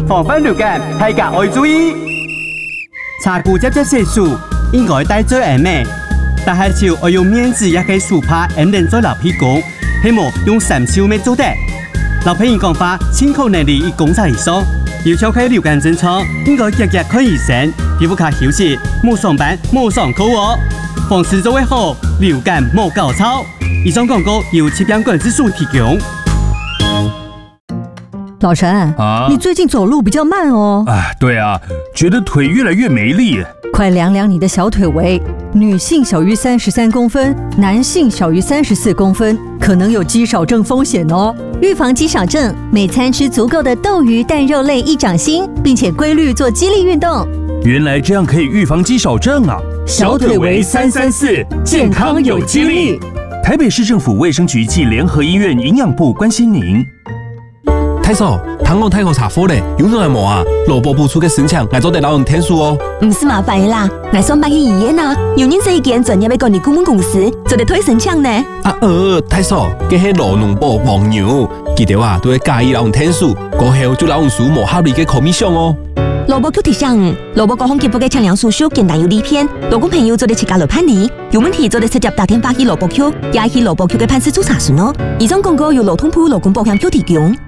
防范流感，大家要注意。查骨接手术应该戴最严密，但係就要用面子也可以手帕安定在流屁股，希望用3手咩做得。老朋友講話，清口能力1公差以上，要超開流感症狀，應該日日看醫生，皮膚卡休息，冇上班冇上課哦。防治做得好，流感冇搞錯。以上廣告由疾病管制署提供。 老陈啊，你最近走路比较慢哦。 对啊，觉得腿越来越没力。 快量量你的小腿围，女性小于33公分，男性小于34公分，可能有肌少症风险哦。 预防肌少症，每餐吃足够的豆鱼蛋肉类1掌心，并且规律做肌力运动。 原来这样可以预防肌少症啊！ 小腿围334，健康有肌力。 台北市政府卫生局暨联合医院营养部关心您。 太嫂，糖我太后查甫咧，有种系无啊？萝卜部出嘅申请，我做得老人天数哦。 唔是麻烦的啦，我上班去医院啊，有认识一间专业嘅管理顾问公司，做得推申请呢。 太嫂，佢系罗农部黄牛，记得啊，都会介意老人天数，过后就老人数无合理嘅口面上哦。 萝卜 Q 提醒，萝卜各项健保嘅测量叔叔简单有利片，劳工朋友做得去加入判理，有问题做得直接打电话去萝卜 Q，也去萝卜 Q 嘅办事处查询哦。以上广告由劳动部劳工保险局提供。